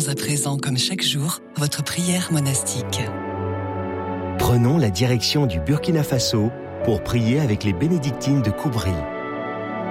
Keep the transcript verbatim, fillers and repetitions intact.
Offrons à présent, comme chaque jour, votre prière monastique. Prenons la direction du Burkina Faso pour prier avec les bénédictines de Koubri.